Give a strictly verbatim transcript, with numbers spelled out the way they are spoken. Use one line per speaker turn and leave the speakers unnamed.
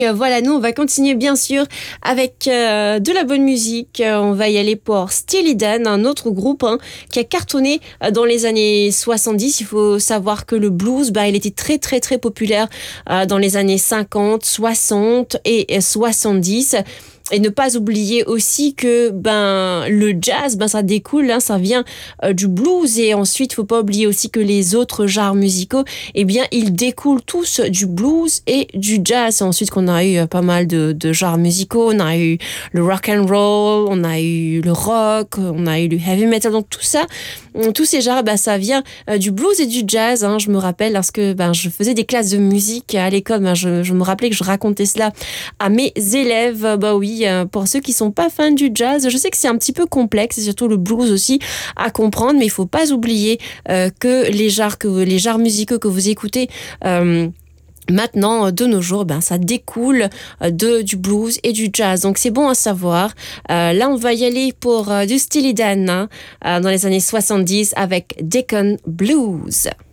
Euh, Voilà, nous, on va continuer bien sûr avec euh, de la bonne musique. Euh, on va y aller pour Steely Dan, un autre groupe hein, qui a cartonné euh, dans les années soixante-dix. Il faut savoir que le blues, bah, il était très très très populaire euh, dans les années cinquante, soixante et soixante-dix. Et ne pas oublier aussi que ben le jazz, ben ça découle, hein, ça vient euh, du blues. Et ensuite, faut pas oublier aussi que les autres genres musicaux, eh bien, ils découlent tous du blues et du jazz. Et ensuite, qu'on a eu euh, pas mal de, de genres musicaux. On a eu le rock and roll, on a eu le rock, on a eu le heavy metal. Donc tout ça, tous ces genres, ben, ça vient euh, du blues et du jazz. Hein. Je me rappelle lorsque ben je faisais des classes de musique à l'école, ben, je, je me rappelais que je racontais cela à mes élèves. Bah oui. Pour ceux qui sont pas fans du jazz, je sais que c'est un petit peu complexe, et surtout le blues aussi à comprendre, mais il faut pas oublier euh, que les genres que les genres musicaux que vous écoutez euh, maintenant, de nos jours, ben, ça découle de, du blues et du jazz. Donc, c'est bon à savoir. Euh, là, on va y aller pour euh, du Steely Dan hein, euh, dans les années soixante-dix avec Deacon Blues.